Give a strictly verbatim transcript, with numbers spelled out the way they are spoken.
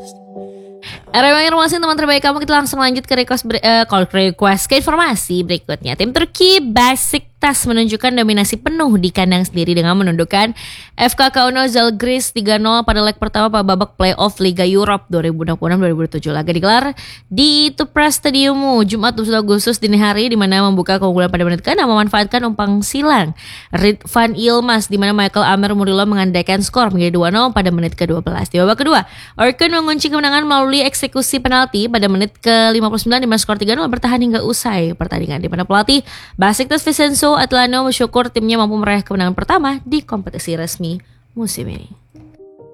Arema informasi teman terbaik kamu, kita langsung lanjut ke request ber- uh, call request ke informasi berikutnya. Tim Turki Beşiktaş menunjukkan dominasi penuh di kandang sendiri dengan menundukkan F K Kauno Žalgiris tiga nol pada leg pertama pada babak playoff Liga Europe dua ribu enam puluh enam dua ribu tujuh. Laga digelar di Tupra Stadium Jumat dua puluh satu Agustus dini hari, di mana membuka keunggulan pada menit keenam memanfaatkan umpan silang Ridvan Yilmaz, di mana Michael Amer Murilo mengandaikan skor menjadi dua nol pada menit ke dua belas. Di babak kedua, Orkun mengunci kemenangan melalui eksekusi penalti pada menit ke lima puluh sembilan, di mana skor tiga nol bertahan hingga usai pertandingan, di mana pelatih Beşiktaş Vincenzo Atlano bersyukur timnya mampu meraih kemenangan pertama di kompetisi resmi musim ini.